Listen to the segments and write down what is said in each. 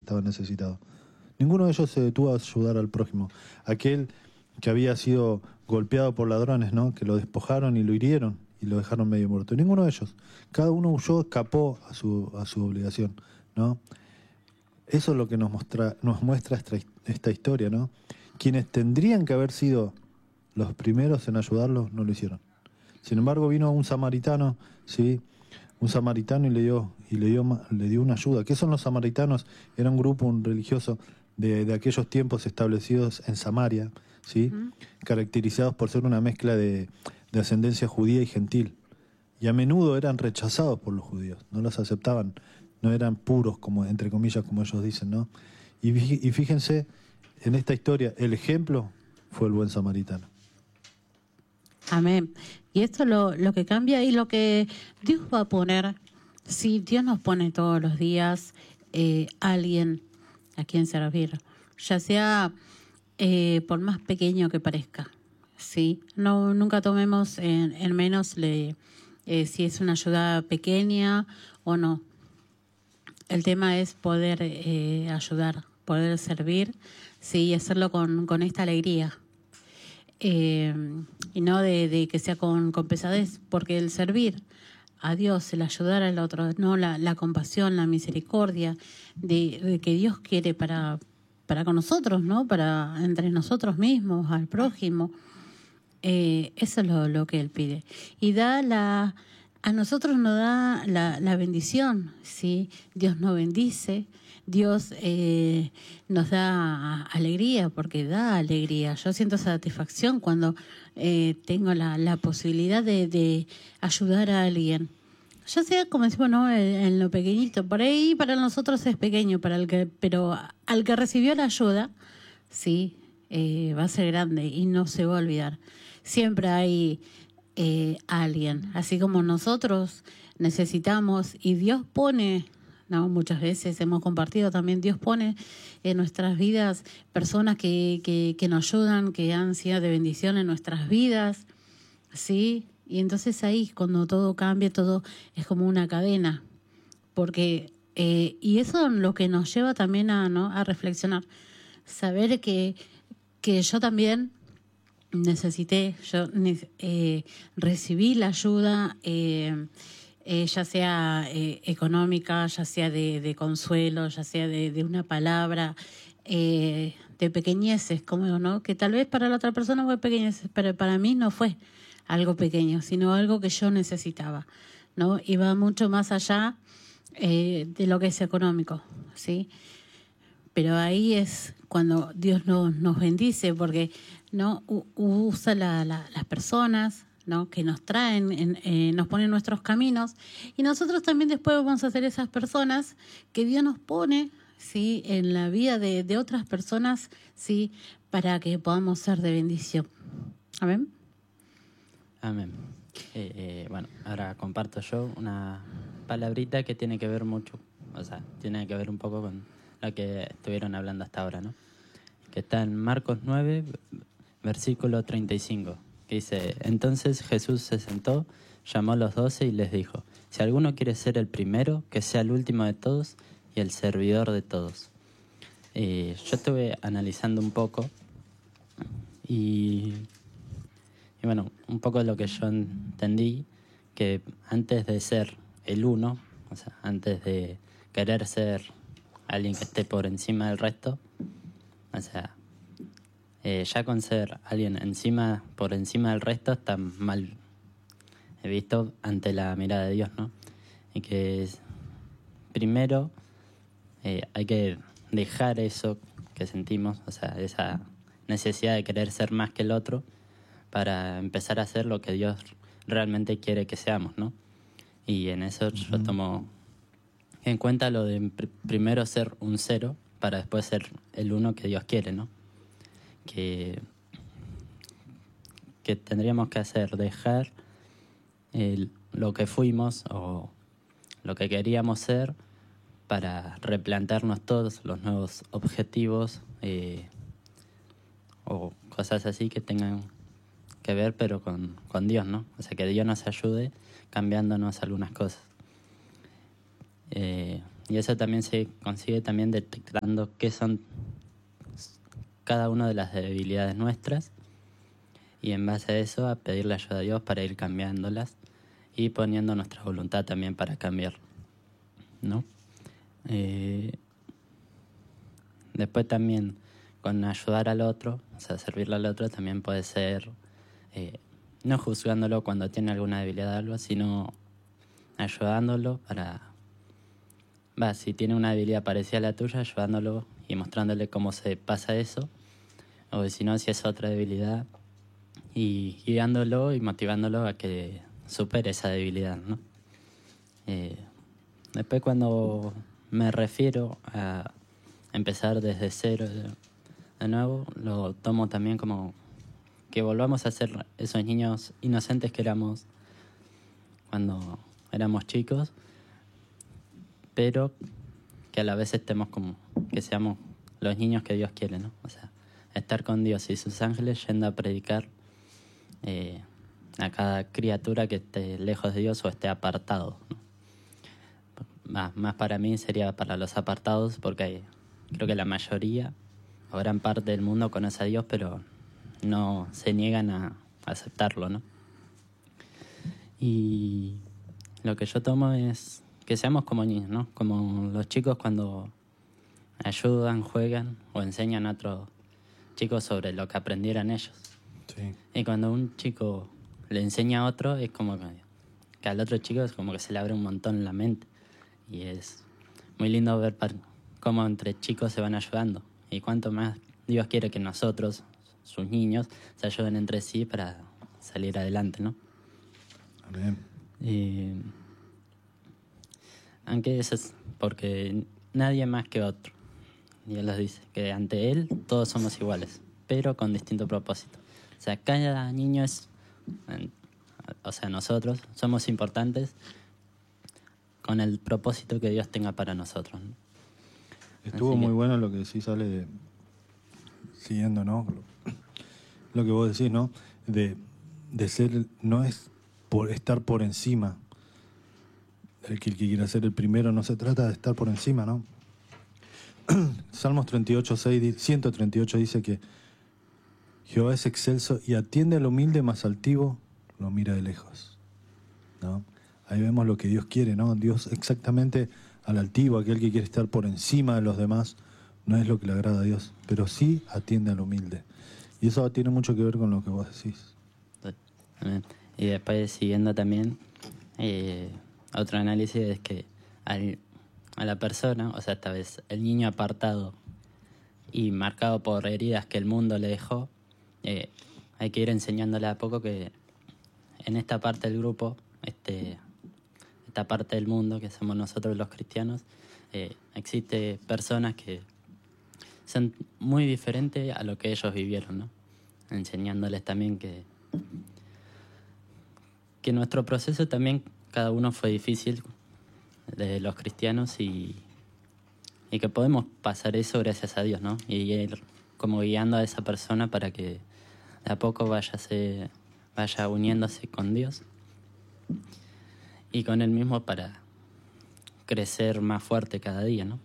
estaba necesitado. Ninguno de ellos se detuvo a ayudar al prójimo. Aquel que había sido golpeado por ladrones, ¿no? Que lo despojaron y lo hirieron y lo dejaron medio muerto. Ninguno de ellos. Cada uno huyó, escapó a su obligación, ¿no? Eso es lo que nos muestra esta historia, ¿no? Quienes tendrían que haber sido los primeros en ayudarlos, no lo hicieron. Sin embargo, vino un samaritano, ¿sí? Un samaritano y le dio una ayuda. ¿Qué son los samaritanos? Era un grupo religioso de aquellos tiempos establecidos en Samaria, ¿sí? Caracterizados por ser una mezcla de ascendencia judía y gentil. Y a menudo eran rechazados por los judíos, no los aceptaban, no eran puros, como entre comillas, como ellos dicen, ¿no? Y fíjense, en esta historia, el ejemplo fue el buen samaritano. Amén. Y esto lo que cambia y lo que Dios va a poner, sí, Dios nos pone todos los días alguien a quien servir, ya sea por más pequeño que parezca, sí. No, nunca tomemos en menos si es una ayuda pequeña o no. El tema es poder ayudar, poder servir, sí, y hacerlo con esta alegría. Y no de que sea con pesadez, porque el servir a Dios, el ayudar al otro, no la compasión, la misericordia de que Dios quiere para con nosotros, ¿no? Para entre nosotros mismos, al prójimo. Eso es lo que Él pide. Y a nosotros nos da la bendición, ¿sí? Dios nos bendice, Dios nos da alegría, porque da alegría. Yo siento satisfacción cuando tengo la posibilidad de ayudar a alguien. Ya sea, como decimos, ¿no? En lo pequeñito. Por ahí para nosotros es pequeño, pero al que recibió la ayuda, sí, va a ser grande y no se va a olvidar. Siempre hay alguien, así como nosotros necesitamos y Dios pone, no, muchas veces hemos compartido también, Dios pone en nuestras vidas personas que nos ayudan, que han sido de bendición en nuestras vidas, ¿sí? Y entonces ahí cuando todo cambia, todo es como una cadena, porque y eso es lo que nos lleva también a reflexionar, saber que yo también necesité, recibí la ayuda, ya sea económica, ya sea de consuelo, ya sea de una palabra, de pequeñeces, como ¿no? Que tal vez para la otra persona fue pequeñeces, pero para mí no fue algo pequeño, sino algo que yo necesitaba, ¿no? Y va mucho más allá de lo que es económico, ¿sí? Pero ahí es cuando Dios nos bendice, porque no usa las personas, ¿no? Que nos traen, nos ponen en nuestros caminos, y nosotros también después vamos a ser esas personas que Dios nos pone, ¿sí? En la vida de otras personas, ¿sí? Para que podamos ser de bendición. Amén. Amén. Bueno, ahora comparto yo una palabrita que tiene que ver mucho, o sea, tiene que ver un poco con lo que estuvieron hablando hasta ahora, ¿no? Que está en Marcos 9, versículo 35, que dice: Entonces Jesús se sentó, llamó a los 12 y les dijo: Si alguno quiere ser el primero, que sea el último de todos y el servidor de todos. Yo estuve analizando un poco y bueno, un poco lo que yo entendí, que antes de ser el uno, o sea, antes de querer ser alguien que esté por encima del resto, o sea, ya con ser alguien por encima del resto está mal visto ante la mirada de Dios, ¿no? Y que primero hay que dejar eso que sentimos, o sea, esa necesidad de querer ser más que el otro, para empezar a hacer lo que Dios realmente quiere que seamos, ¿no? Y en eso yo tomo en cuenta lo de primero ser un 0 para después ser el 1 que Dios quiere, ¿no? Que tendríamos que hacer, dejar lo que fuimos o lo que queríamos ser para replantearnos todos los nuevos objetivos o cosas así que tengan que ver, pero con Dios, ¿no? O sea, que Dios nos ayude cambiándonos algunas cosas. Y eso también se consigue también detectando qué son cada una de las debilidades nuestras y en base a eso a pedirle ayuda a Dios para ir cambiándolas y poniendo nuestra voluntad también para cambiar, ¿no? Después también con ayudar al otro, o sea, servirle al otro también puede ser no juzgándolo cuando tiene alguna debilidad o algo, sino ayudándolo para... si tiene una debilidad parecida a la tuya, ayudándolo y mostrándole cómo se pasa eso, o si no, si es otra debilidad, y guiándolo y motivándolo a que supere esa debilidad, ¿no? Después cuando me refiero a empezar desde cero de nuevo, lo tomo también como que volvamos a ser esos niños inocentes que éramos cuando éramos chicos, pero que a la vez estemos como que seamos los niños que Dios quiere, ¿no? O sea, estar con Dios y sus ángeles yendo a predicar a cada criatura que esté lejos de Dios o esté apartado, ¿no? Más para mí sería para los apartados, porque creo que la mayoría o gran parte del mundo conoce a Dios, pero no se niegan a aceptarlo, ¿no? Y lo que yo tomo es que seamos como niños, ¿no? Como los chicos cuando ayudan, juegan o enseñan a otros chicos sobre lo que aprendieran ellos. Sí. Y cuando un chico le enseña a otro, es como que al otro chico es como que se le abre un montón la mente. Y es muy lindo ver cómo entre chicos se van ayudando. Y cuánto más Dios quiere que nosotros, sus niños, se ayuden entre sí para salir adelante, ¿no? Amén. Aunque eso es porque nadie más que otro. Dios los dice, que ante Él todos somos iguales, pero con distinto propósito. O sea, cada niño es... O sea, nosotros somos importantes con el propósito que Dios tenga para nosotros, ¿no? Estuvo muy bueno lo que decís, Ale, siguiendo, ¿no? Lo que vos decís, ¿no? De ser, no es por estar por encima. El que quiera ser el primero, no se trata de estar por encima, ¿no? Salmos 138 dice que Jehová es excelso y atiende al humilde, más altivo lo mira de lejos, ¿no? Ahí vemos lo que Dios quiere, ¿no? Dios exactamente al altivo, aquel que quiere estar por encima de los demás, no es lo que le agrada a Dios, pero sí atiende al humilde. Y eso tiene mucho que ver con lo que vos decís. Y después, siguiendo también, otro análisis es que a la persona, o sea, esta vez el niño apartado y marcado por heridas que el mundo le dejó, hay que ir enseñándole a poco que en esta parte del grupo, esta parte del mundo que somos nosotros los cristianos, existe personas que son muy diferentes a lo que ellos vivieron, ¿no? Enseñándoles también que nuestro proceso también, cada uno fue difícil de los cristianos y que podemos pasar eso gracias a Dios, ¿no? Y ir como guiando a esa persona para que de a poco vaya uniéndose con Dios y con Él mismo para crecer más fuerte cada día, ¿no?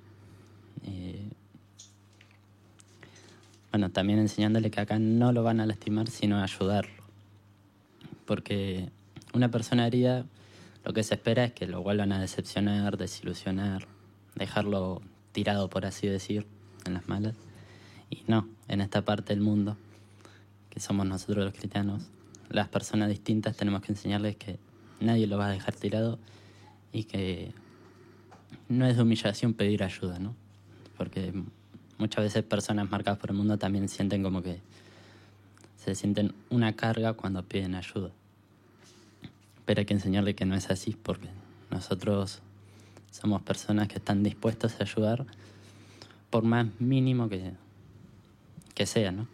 Bueno, también enseñándole que acá no lo van a lastimar, sino ayudarlo. Porque una persona herida, lo que se espera es que lo vuelvan a decepcionar, desilusionar, dejarlo tirado, por así decir, en las malas. Y no, en esta parte del mundo, que somos nosotros los cristianos, las personas distintas tenemos que enseñarles que nadie lo va a dejar tirado y que no es de humillación pedir ayuda, ¿no? Porque muchas veces personas marcadas por el mundo también sienten como que se sienten una carga cuando piden ayuda. Pero hay que enseñarle que no es así, porque nosotros somos personas que están dispuestas a ayudar por más mínimo que sea, ¿no?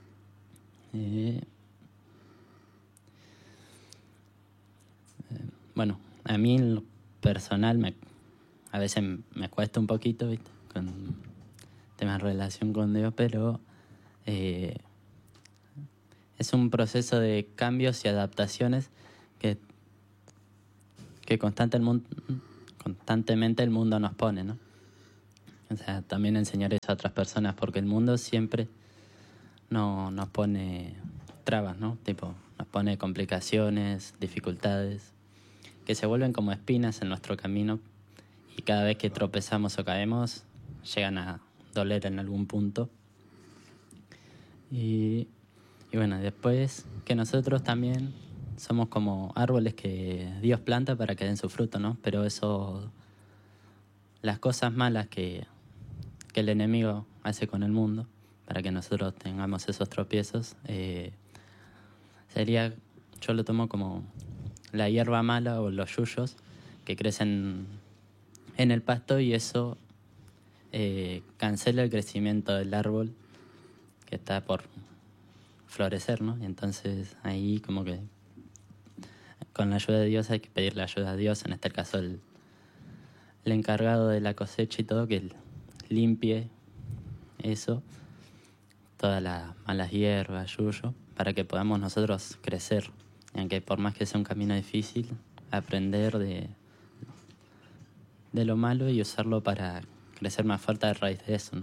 Bueno, a mí en lo personal a veces me cuesta un poquito, ¿viste? Con temas de relación con Dios, pero es un proceso de cambios y adaptaciones que constantemente el mundo nos pone, ¿no? O sea, también enseñar eso a otras personas, porque el mundo siempre nos pone trabas, ¿no? Tipo, nos pone complicaciones, dificultades, que se vuelven como espinas en nuestro camino y cada vez que tropezamos o caemos, llegan a doler en algún punto. Y bueno, después que nosotros también somos como árboles que Dios planta para que den su fruto, ¿no? Pero eso, las cosas malas que el enemigo hace con el mundo, para que nosotros tengamos esos tropiezos, sería, yo lo tomo como la hierba mala o los yuyos que crecen en el pasto y eso cancela el crecimiento del árbol que está por florecer, ¿no? Y entonces ahí como que con la ayuda de Dios hay que pedirle ayuda a Dios, en este caso el encargado de la cosecha y todo, que limpie eso, todas las malas hierbas, yuyo, para que podamos nosotros crecer, y aunque por más que sea un camino difícil, aprender de lo malo y usarlo para crecer más fuerte a raíz de eso, ¿no?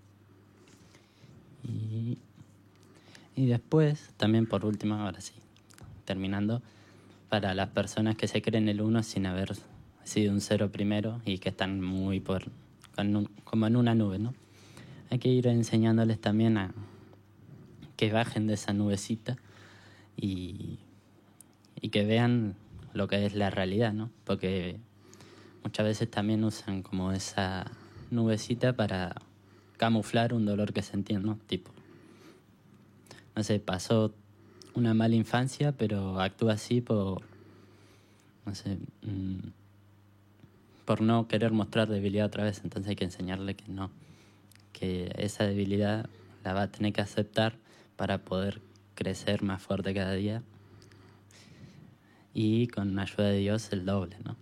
Y después, también por último, ahora sí, terminando, para las personas que se creen el uno sin haber sido un cero primero y que están muy como en una nube, ¿no? Hay que ir enseñándoles también a que bajen de esa nubecita y que vean lo que es la realidad, ¿no? Porque muchas veces también usan como esa nubecita para camuflar un dolor que sentían, ¿no? Tipo, no sé, pasó una mala infancia, pero actúa así por, no sé, por no querer mostrar debilidad otra vez. Entonces hay que enseñarle que no, que esa debilidad la va a tener que aceptar para poder crecer más fuerte cada día y con la ayuda de Dios el doble, ¿no?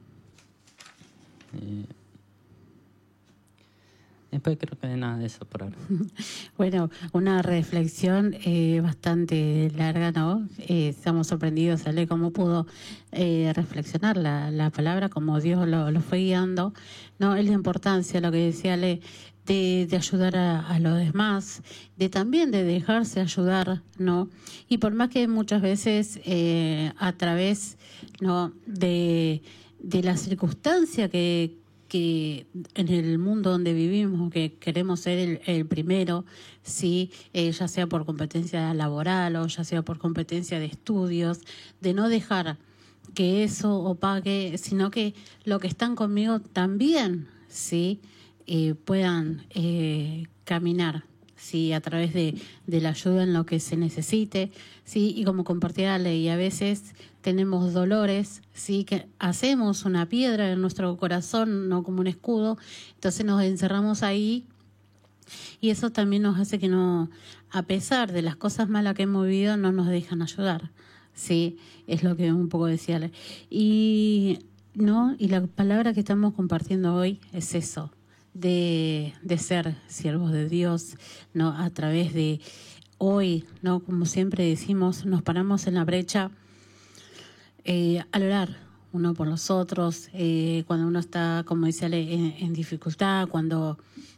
Después creo que nada de eso por ahora. Bueno, una reflexión bastante larga, ¿no? Estamos sorprendidos, Ale, cómo pudo reflexionar la palabra, como Dios lo fue guiando, ¿no? Es la importancia, lo que decía Ale, de ayudar a los demás, de también de dejarse ayudar, ¿no? Y por más que muchas veces a través, ¿no?, de la circunstancia que en el mundo donde vivimos, que queremos ser el primero, ¿sí? Ya sea por competencia laboral o ya sea por competencia de estudios, de no dejar que eso opaque, sino que los que están conmigo también, ¿sí?, puedan caminar, ¿sí?, a través de la ayuda en lo que se necesite, ¿sí? Y como compartía la ley, a veces tenemos dolores, ¿sí?, que hacemos una piedra en nuestro corazón, no como un escudo, entonces nos encerramos ahí y eso también nos hace que no, a pesar de las cosas malas que hemos vivido, no nos dejan ayudar, ¿sí? Es lo que un poco decía Ley. Y la palabra que estamos compartiendo hoy es eso, de ser siervos de Dios, ¿no? A través de hoy, ¿no? Como siempre decimos, nos paramos en la brecha al orar uno por los otros, cuando uno está, como decía Ale, en dificultad, cuando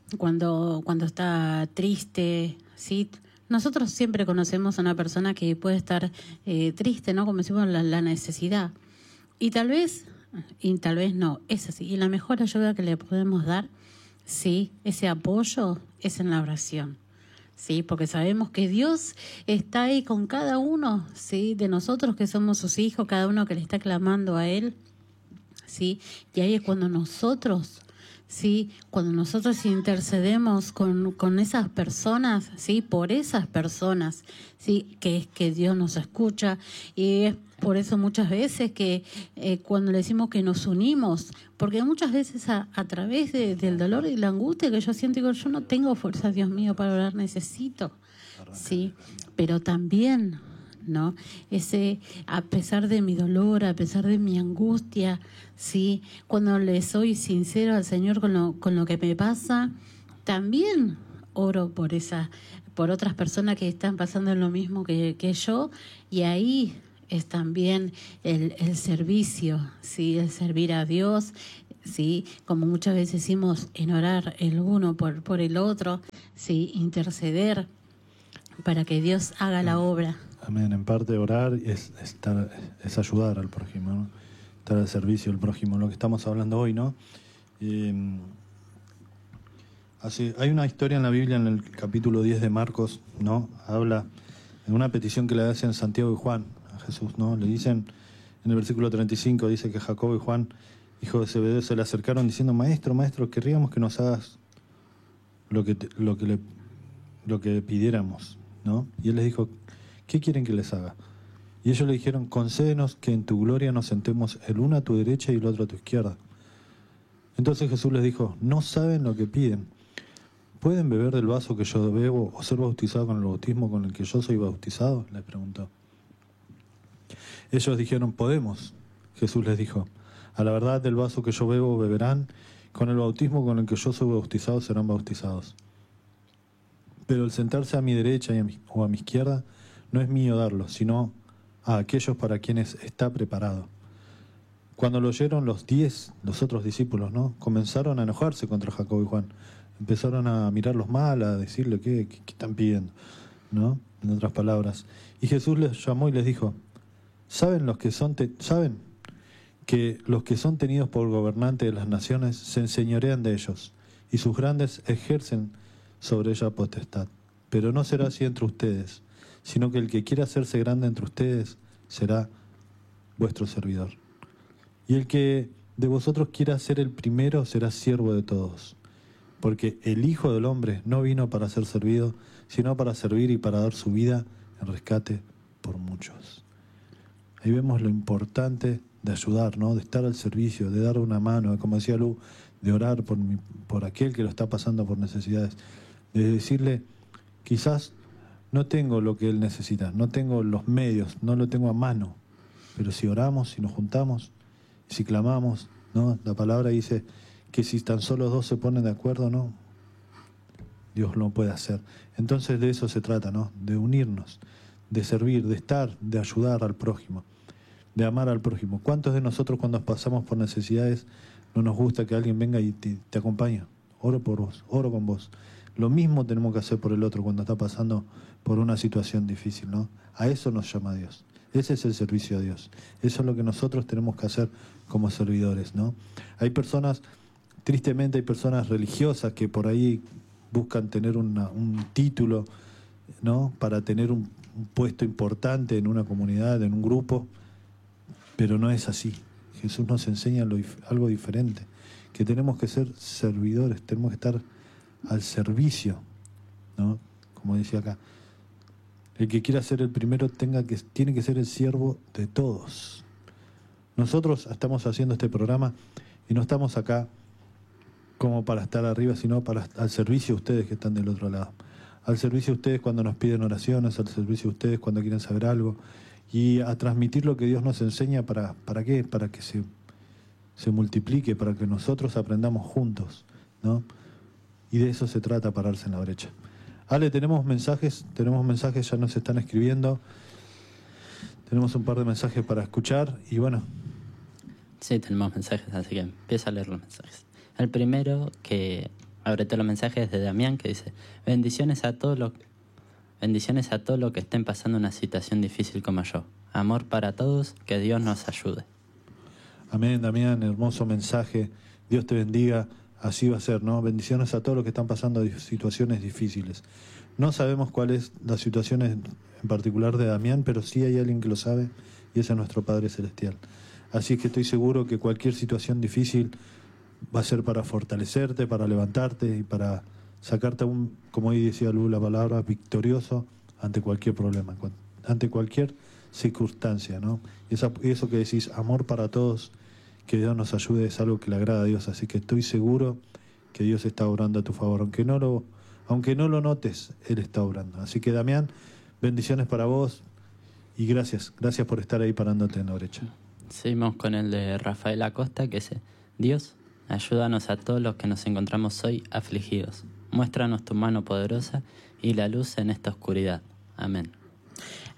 está triste, ¿sí? Nosotros siempre conocemos a una persona que puede estar triste, ¿no? Como decimos, la necesidad. Y tal vez no, es así. Y la mejor ayuda que le podemos dar, sí, ese apoyo es en la oración, sí, porque sabemos que Dios está ahí con cada uno, sí, de nosotros que somos sus hijos, cada uno que le está clamando a Él, sí, y ahí es cuando nosotros, sí, cuando nosotros intercedemos con esas personas, sí, por esas personas, sí, que es que Dios nos escucha, y es por eso muchas veces que cuando le decimos que nos unimos, porque muchas veces a través del dolor y la angustia que yo siento, digo, yo no tengo fuerza, Dios mío, para orar, necesito, sí, pero también, ¿no? A pesar de mi dolor, a pesar de mi angustia, sí, cuando le soy sincero al Señor con lo que me pasa, también oro por otras personas que están pasando lo mismo que yo, y ahí es también el servicio, sí, el servir a Dios, ¿sí? Como muchas veces decimos en orar el uno por el otro, ¿sí? Interceder para que Dios haga la obra. Amén. En parte orar es ayudar al prójimo, ¿no? Estar al servicio del prójimo, lo que estamos hablando hoy, ¿no? Hay una historia en la Biblia, en el capítulo 10 de Marcos, ¿no? Habla de una petición que le hacen Santiago y Juan a Jesús, ¿no? Le dicen, en el versículo 35, dice que Jacobo y Juan, hijo de Zebedeo, se le acercaron diciendo: Maestro, querríamos que nos hagas lo que pidiéramos, ¿no? Y él les dijo: ¿qué quieren que les haga? Y ellos le dijeron: concédenos que en tu gloria nos sentemos el uno a tu derecha y el otro a tu izquierda. Entonces Jesús les dijo: no saben lo que piden. ¿Pueden beber del vaso que yo bebo o ser bautizados con el bautismo con el que yo soy bautizado? Les preguntó. Ellos dijeron: podemos. Jesús les dijo: a la verdad, del vaso que yo bebo beberán, con el bautismo con el que yo soy bautizado serán bautizados. Pero el sentarse a mi derecha o a mi izquierda no es mío darlo, sino a aquellos para quienes está preparado. Cuando lo oyeron los otros discípulos, ¿no? Comenzaron a enojarse contra Jacobo y Juan. Empezaron a mirarlos mal, a decirle qué están pidiendo, ¿no? En otras palabras. Y Jesús les llamó y les dijo: ¿saben que los que son tenidos por gobernantes de las naciones se enseñorean de ellos, y sus grandes ejercen sobre ella potestad? Pero no será así entre ustedes, sino que el que quiera hacerse grande entre ustedes será vuestro servidor. Y el que de vosotros quiera ser el primero será siervo de todos. Porque el Hijo del Hombre no vino para ser servido, sino para servir y para dar su vida en rescate por muchos. Ahí vemos lo importante de ayudar, ¿no? De estar al servicio, de dar una mano, como decía Lu, de orar por aquel que lo está pasando por necesidades, de decirle: quizás no tengo lo que él necesita, no tengo los medios, no lo tengo a mano, pero si oramos, si nos juntamos, si clamamos, ¿no? La palabra dice que si tan solo dos se ponen de acuerdo, ¿no? Dios lo puede hacer. Entonces de eso se trata, ¿no? De unirnos, de servir, de estar, de ayudar al prójimo, de amar al prójimo. ¿Cuántos de nosotros cuando pasamos por necesidades no nos gusta que alguien venga y te acompañe? Oro por vos, oro con vos. Lo mismo tenemos que hacer por el otro cuando está pasando por una situación difícil, ¿no? A eso nos llama Dios. Ese es el servicio a Dios. Eso es lo que nosotros tenemos que hacer como servidores, ¿no? Tristemente hay personas religiosas que por ahí buscan tener un título, ¿no? Para tener un puesto importante en una comunidad, en un grupo, pero no es así. Jesús nos enseña algo diferente, que tenemos que ser servidores, tenemos que estar al servicio, ¿no? Como decía acá, el que quiera ser el primero tiene que ser el siervo de todos. Nosotros estamos haciendo este programa y no estamos acá como para estar arriba, sino al servicio de ustedes que están del otro lado. Al servicio de ustedes cuando nos piden oraciones, al servicio de ustedes cuando quieren saber algo, y a transmitir lo que Dios nos enseña. ¿Para qué? Para que se multiplique, para que nosotros aprendamos juntos, ¿no? Y de eso se trata, pararse en la brecha. Ale, tenemos mensajes, ya nos están escribiendo. Tenemos un par de mensajes para escuchar y bueno. Sí, tenemos mensajes, así que empieza a leer los mensajes. El primero que abre todos los mensajes es de Damián, que dice: bendiciones a todos los que estén pasando una situación difícil como yo. Amor para todos, que Dios nos ayude. Amén, Damián, hermoso mensaje. Dios te bendiga. Así va a ser, ¿no? Bendiciones a todos los que están pasando situaciones difíciles. No sabemos cuál es la situación en particular de Damián, pero sí hay alguien que lo sabe, y ese es nuestro Padre Celestial. Así que estoy seguro que cualquier situación difícil va a ser para fortalecerte, para levantarte y para sacarte como hoy decía Lu, la palabra, victorioso ante cualquier problema, ante cualquier circunstancia, ¿no? Eso que decís, amor para todos, que Dios nos ayude, es algo que le agrada a Dios. Así que estoy seguro que Dios está obrando a tu favor. Aunque no lo notes, Él está obrando. Así que, Damián, bendiciones para vos y gracias por estar ahí parándote en la brecha. Seguimos con el de Rafael Acosta, que dice: Dios, ayúdanos a todos los que nos encontramos hoy afligidos. Muéstranos tu mano poderosa y la luz en esta oscuridad. Amén.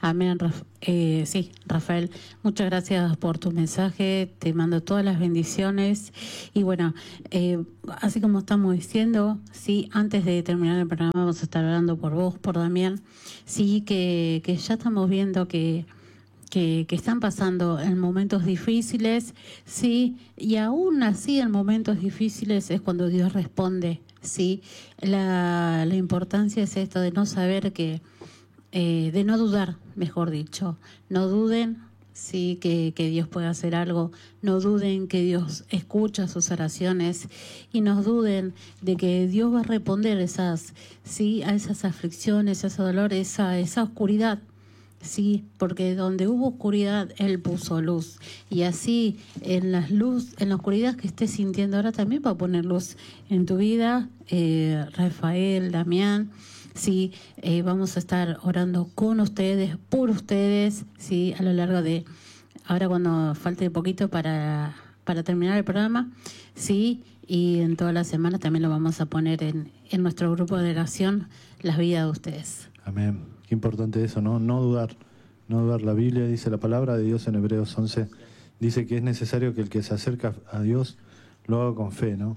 Amén. Sí, Rafael, muchas gracias por tu mensaje, te mando todas las bendiciones y bueno, así como estamos diciendo, sí, antes de terminar el programa vamos a estar hablando por vos, por Damián, sí, que ya estamos viendo que están pasando en momentos difíciles, sí, y aún así en momentos difíciles es cuando Dios responde, sí. La importancia es esto de no saber de no dudar, mejor dicho, no duden, sí, que Dios puede hacer algo, no duden que Dios escucha sus oraciones y no duden de que Dios va a responder sí, a esas aflicciones, a ese dolor, esa oscuridad. Sí, porque donde hubo oscuridad, Él puso luz. Y así, en la oscuridad que estés sintiendo ahora, también va a poner luz en tu vida, Rafael, Damián. Sí, vamos a estar orando con ustedes, por ustedes, sí, a lo largo de, ahora cuando falte poquito para terminar el programa, sí, y en toda la semana también lo vamos a poner en nuestro grupo de oración, las vidas de ustedes. Amén. Qué importante eso, ¿no? No dudar. No dudar. La Biblia dice, la palabra de Dios en Hebreos 11, dice que es necesario que el que se acerca a Dios lo haga con fe, ¿no?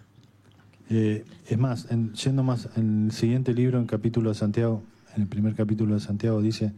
Es más, yendo más, en el siguiente libro, en capítulo de Santiago, en el primer capítulo de Santiago, dice,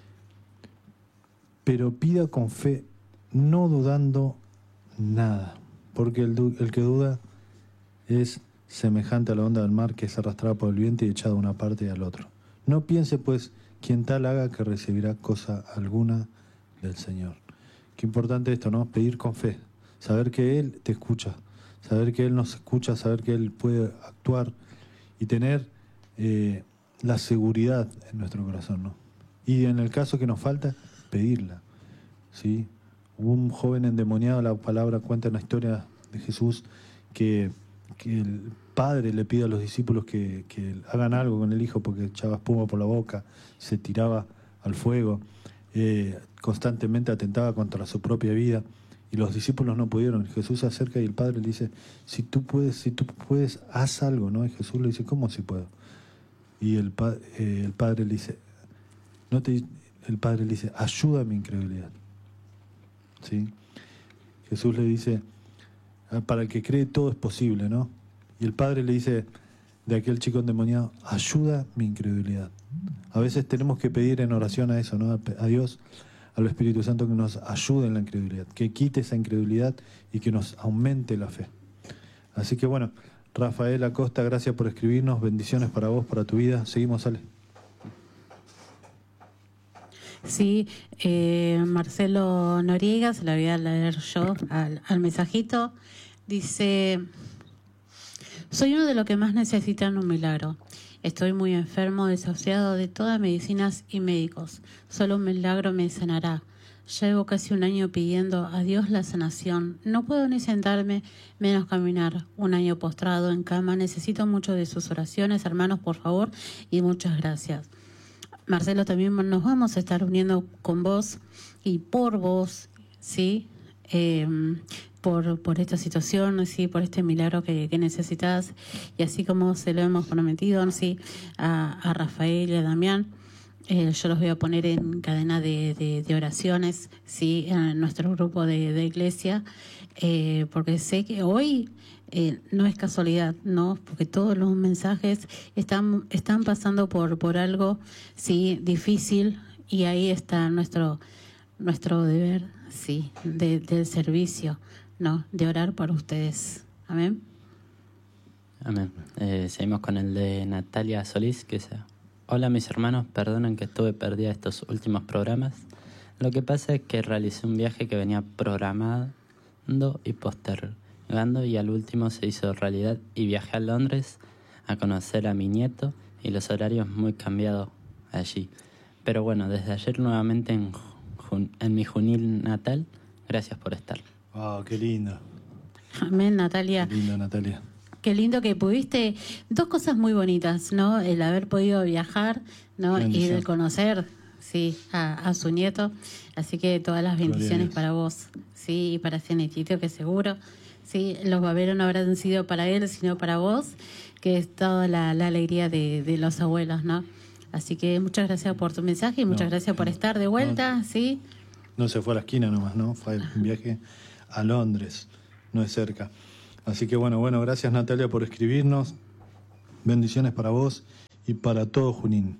pero pida con fe, no dudando nada, porque el que duda es semejante a la onda del mar que es arrastrada por el viento y echada de una parte y al otro. No piense, pues, quien tal haga que recibirá cosa alguna del Señor. Qué importante esto, ¿no? Pedir con fe, saber que Él te escucha, saber que Él nos escucha, saber que Él puede actuar y tener la seguridad en nuestro corazón, ¿no? Y en el caso que nos falta, pedirla, ¿sí? Hubo un joven endemoniado, la palabra cuenta en la historia de Jesús, que el padre le pide a los discípulos que hagan algo con el hijo porque echaba espuma por la boca, se tiraba al fuego, constantemente atentaba contra su propia vida y los discípulos no pudieron. Jesús se acerca y el padre le dice, si tú puedes, haz algo, ¿no? Y Jesús le dice, ¿cómo si puedo? Y el padre le dice, ayuda a mi incredulidad, ¿sí? Jesús le dice, para el que cree todo es posible, ¿no? Y el padre le dice de aquel chico endemoniado, ayuda mi incredulidad. A veces tenemos que pedir en oración a eso, ¿no? A Dios, al Espíritu Santo, que nos ayude en la incredulidad, que quite esa incredulidad y que nos aumente la fe. Así que bueno, Rafael Acosta, gracias por escribirnos, bendiciones para vos, para tu vida. Seguimos, Ale. Sí, Marcelo Noriega, se la voy a leer yo al mensajito. Dice, soy uno de los que más necesitan un milagro. Estoy muy enfermo, desahuciado de todas medicinas y médicos. Solo un milagro me sanará. Llevo casi un año pidiendo a Dios la sanación. No puedo ni sentarme, menos caminar. Un año postrado en cama. Necesito mucho de sus oraciones, hermanos, por favor, y muchas gracias. Marcelo, también nos vamos a estar uniendo con vos y por vos, ¿sí? Por esta situación, ¿sí? Por este milagro que necesitas. Y así como se lo hemos prometido, ¿sí? A Rafael y a Damián, yo los voy a poner en cadena de oraciones, ¿sí? En nuestro grupo de iglesia, porque sé que hoy no es casualidad, ¿no? Porque todos los mensajes están pasando por algo, sí, difícil, y ahí está nuestro deber, sí, del servicio, ¿no? De orar por ustedes. Amén. Amén. Seguimos con el de Natalia Solís, que dice: hola mis hermanos, perdonen que estuve perdida estos últimos programas. Lo que pasa es que realicé un viaje que venía programado y postergando, y al último se hizo realidad y viajé a Londres a conocer a mi nieto, y los horarios muy cambiados allí. Pero bueno, desde ayer nuevamente en mi Junín natal. Gracias por estar. ¡Wow! ¡Qué lindo! Amén, Natalia. Qué lindo, Natalia. Qué lindo que pudiste. Dos cosas muy bonitas, ¿no? El haber podido viajar, ¿no? Y el conocer, sí, a su nieto. Así que todas las bendiciones para vos, sí, y para ese nietito que seguro, sí, los baberos no habrán sido para él, sino para vos, que es toda la alegría de los abuelos, ¿no? Así que muchas gracias por tu mensaje y muchas gracias por estar de vuelta, ¿sí? No se fue a la esquina nomás, ¿no? Fue un viaje a Londres, no es cerca. Así que bueno, gracias Natalia por escribirnos. Bendiciones para vos y para todo Junín.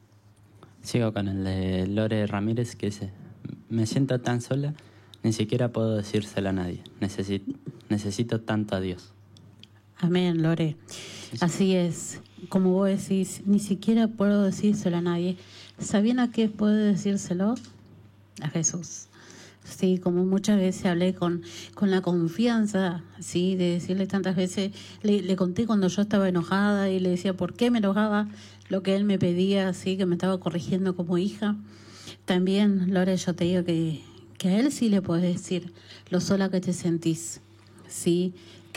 Sigo con el de Lore Ramírez que dice: me siento tan sola, ni siquiera puedo decírselo a nadie. Necesito tanto a Dios. Amén, Lore. Así es. Como vos decís, ni siquiera puedo decírselo a nadie. ¿Sabían a qué puedo decírselo? A Jesús. Sí, como muchas veces hablé con la confianza, sí, de decirle tantas veces, le conté cuando yo estaba enojada y le decía por qué me enojaba, lo que él me pedía, sí, que me estaba corrigiendo como hija. También, Lore, yo te digo que a él sí le puedes decir lo sola que te sentís, sí,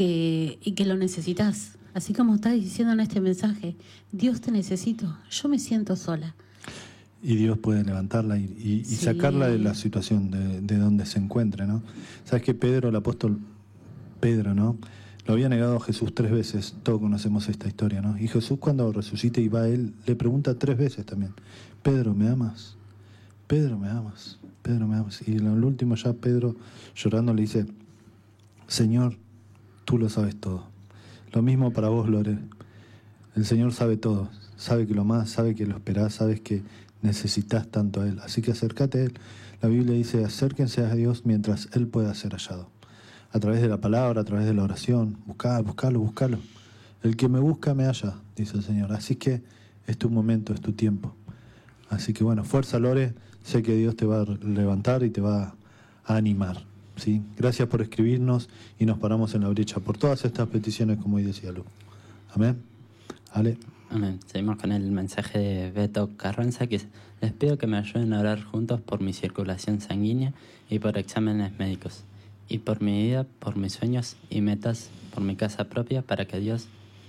y que lo necesitas. Así como estás diciendo en este mensaje, Dios te necesito, yo me siento sola. Y Dios puede levantarla y Sí. sacarla de la situación de donde se encuentre, ¿no? Sabes que Pedro, el apóstol Pedro, ¿no? Lo había negado a Jesús 3 veces. Todos conocemos esta historia, ¿no? Y Jesús, cuando resucita y va a él, le pregunta 3 veces también: Pedro, ¿me amas? Pedro, ¿me amas? Pedro, ¿me amas? Y en el último ya Pedro, llorando, le dice: Señor, tú lo sabes todo. Lo mismo para vos, Lore. El Señor sabe todo. Sabe que lo amás, sabe que lo esperás, sabes que necesitas tanto a Él. Así que acércate a Él. La Biblia dice: acérquense a Dios mientras Él pueda ser hallado. A través de la palabra, a través de la oración. Buscalo. El que me busca me halla, dice el Señor. Así que es tu momento, es tu tiempo. Así que bueno, fuerza, Lore. Sé que Dios te va a levantar y te va a animar, ¿sí? Gracias por escribirnos y nos paramos en la brecha por todas estas peticiones, como hoy decía Lu. Amén. Ale. Amén. Seguimos con el mensaje de Beto Carranza que dice: les pido que me ayuden a orar juntos por mi circulación sanguínea y por exámenes médicos, y por mi vida, por mis sueños y metas, por mi casa propia, para Dios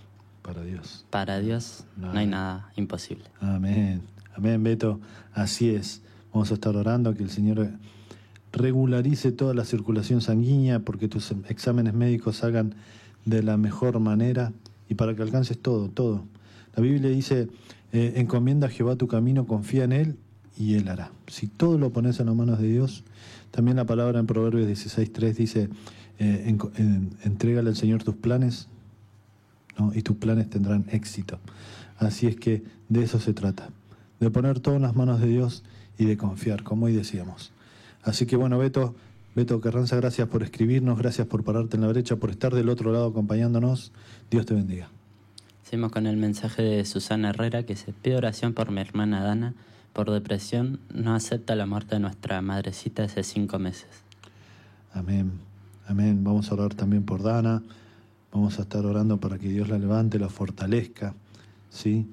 no hay nada imposible. Amén. Amén, Beto. Así es. Vamos a estar orando que el Señor regularice toda la circulación sanguínea, porque tus exámenes médicos salgan de la mejor manera y para que alcances todo. La Biblia dice: encomienda a Jehová tu camino, confía en Él y Él hará. Si todo lo pones en las manos de Dios, también la palabra en Proverbios 16:3 dice: entrégale al Señor tus planes, ¿no? Y tus planes tendrán éxito. Así es que de eso se trata, de poner todo en las manos de Dios y de confiar, como hoy decíamos. Así que bueno, Beto Carranza, gracias por escribirnos, gracias por pararte en la brecha, por estar del otro lado acompañándonos. Dios te bendiga. Seguimos con el mensaje de Susana Herrera que dice: pido oración por mi hermana Dana, por depresión, no acepta la muerte de nuestra madrecita hace 5 meses. Amén. Vamos a orar también por Dana, vamos a estar orando para que Dios la levante, la fortalezca, ¿sí?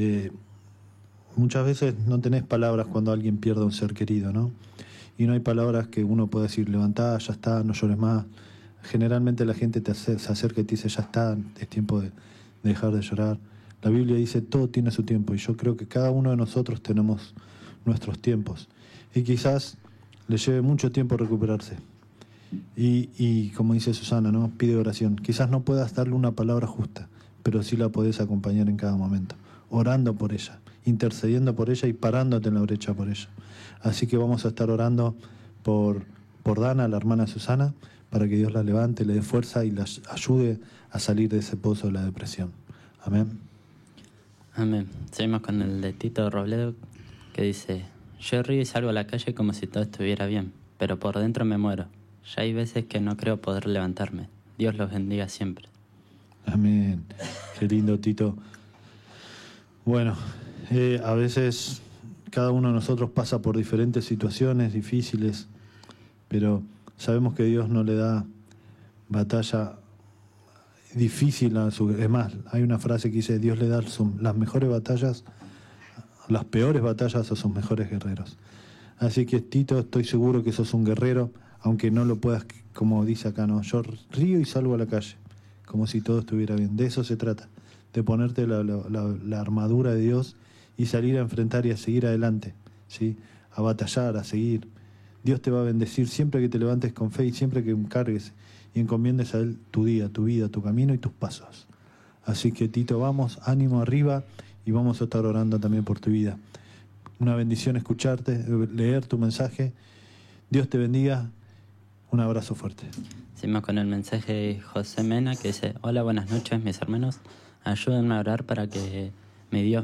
Muchas veces no tenés palabras cuando alguien pierde a un ser querido, ¿no? Y no hay palabras que uno pueda decir: levantá, ya está, no llores más. Generalmente la gente se acerca y te dice: ya está, es tiempo de dejar de llorar. La Biblia dice: todo tiene su tiempo, y yo creo que cada uno de nosotros tenemos nuestros tiempos. Y quizás le lleve mucho tiempo recuperarse. Y como dice Susana, ¿no? Pide oración. Quizás no puedas darle una palabra justa, pero sí la podés acompañar en cada momento, orando por ella, intercediendo por ella y parándote en la brecha por ella. Así que vamos a estar orando por Dana, la hermana Susana, para que Dios la levante, le dé fuerza y la ayude a salir de ese pozo de la depresión. Amén. Amén. Seguimos con el de Tito Robledo que dice: yo río y salgo a la calle como si todo estuviera bien, pero por dentro me muero. Ya hay veces que no creo poder levantarme. Dios los bendiga siempre. Amén. Qué lindo, Tito. Bueno, a veces cada uno de nosotros pasa por diferentes situaciones difíciles, pero sabemos que Dios no le da batalla difícil a su... Es más, hay una frase que dice: Dios le da las mejores batallas, las peores batallas a sus mejores guerreros. Así que, Tito, estoy seguro que sos un guerrero, aunque no lo puedas, como dice acá, ¿no? Yo río y salgo a la calle, como si todo estuviera bien. De eso se trata, de ponerte la armadura de Dios y salir a enfrentar y a seguir adelante, ¿sí? A batallar, a seguir. Dios te va a bendecir siempre que te levantes con fe y siempre que encargues y encomiendes a Él tu día, tu vida, tu camino y tus pasos. Así que, Tito, vamos, ánimo arriba y vamos a estar orando también por tu vida. Una bendición escucharte, leer tu mensaje. Dios te bendiga. Un abrazo fuerte. Seguimos con el mensaje de José Mena, que dice: hola, buenas noches, mis hermanos. Ayúdenme a orar para que mi Dios